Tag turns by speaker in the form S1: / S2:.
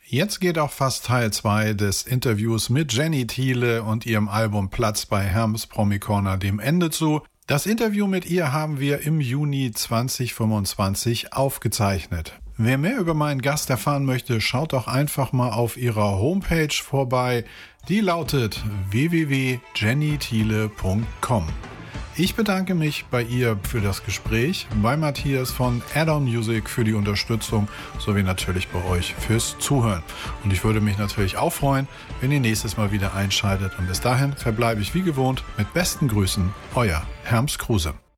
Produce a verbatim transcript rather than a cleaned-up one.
S1: Jetzt geht auch fast Teil zwei des Interviews mit Jenny Thiele und ihrem Album Platz bei Hermes Promi Corner dem Ende zu. Das Interview mit ihr haben wir im Juni zwanzig fünfundzwanzig aufgezeichnet. Wer mehr über meinen Gast erfahren möchte, schaut doch einfach mal auf ihrer Homepage vorbei. Die lautet w w w punkt jenny thiele punkt com. Ich bedanke mich bei ihr für das Gespräch, bei Matthias von Add-on Music für die Unterstützung sowie natürlich bei euch fürs Zuhören. Und ich würde mich natürlich auch freuen, wenn ihr nächstes Mal wieder einschaltet. Und bis dahin verbleibe ich wie gewohnt mit besten Grüßen, euer Herms Kruse.